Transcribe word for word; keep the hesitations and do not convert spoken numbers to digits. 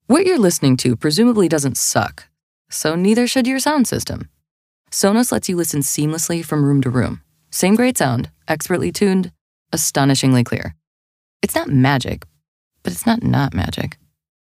What you're listening to presumably doesn't suck, so neither should your sound system. Sonos lets you listen seamlessly from room to room. Same great sound, expertly tuned, astonishingly clear. It's not magic, but it's not not magic.